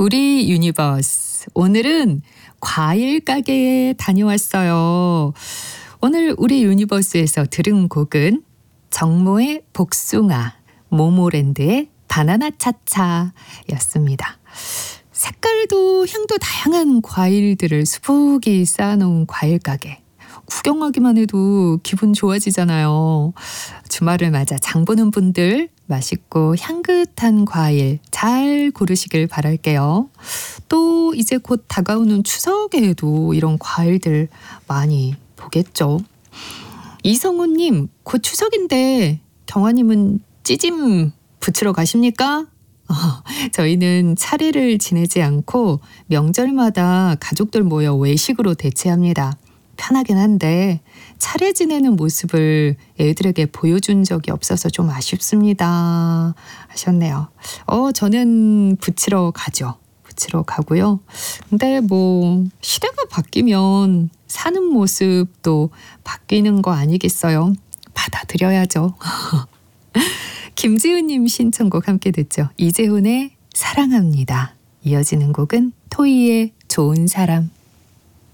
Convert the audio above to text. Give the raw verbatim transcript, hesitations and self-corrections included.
우리 유니버스. 오늘은 과일 가게에 다녀왔어요. 오늘 우리 유니버스에서 들은 곡은 정모의 복숭아, 모모랜드의 바나나 차차였습니다. 색깔도 향도 다양한 과일들을 수북이 쌓아놓은 과일 가게. 구경하기만 해도 기분 좋아지잖아요. 주말을 맞아 장 보는 분들 맛있고 향긋한 과일 잘 고르시길 바랄게요. 또 이제 곧 다가오는 추석에도 이런 과일들 많이 보겠죠. 이성우님, 곧 추석인데 경화님은 찌짐 부치러 가십니까? 어, 저희는 차례를 지내지 않고 명절마다 가족들 모여 외식으로 대체합니다. 편하긴 한데 차례 지내는 모습을 애들에게 보여준 적이 없어서 좀 아쉽습니다 하셨네요. 어, 저는 부치러 가죠. 부치러 가고요. 근데 뭐 시대가 바뀌면 사는 모습도 바뀌는 거 아니겠어요? 받아들여야죠. 김지은님 신청곡 함께 듣죠. 이재훈의 사랑합니다. 이어지는 곡은 토이의 좋은 사람.